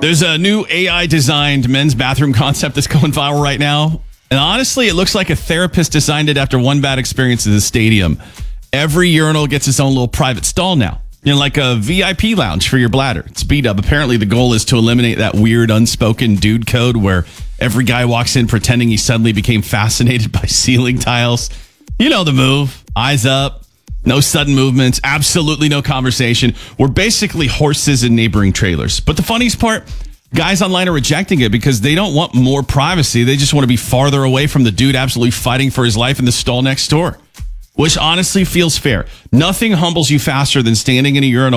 There's a new AI-designed men's bathroom concept that's going viral right now. And honestly, it looks like a therapist designed it after one bad experience at the stadium. Every urinal gets its own little private stall now. Like a VIP lounge for your bladder. It's B-Dub. Apparently, the goal is to eliminate that weird unspoken dude code where every guy walks in pretending he suddenly became fascinated by ceiling tiles. You know the move. Eyes up. No sudden movements. Absolutely no conversation. We're basically horses in neighboring trailers. But the funniest part, guys online are rejecting it because they don't want more privacy. They just want to be farther away from the dude absolutely fighting for his life in the stall next door. Which honestly feels fair. Nothing humbles you faster than standing in a urinal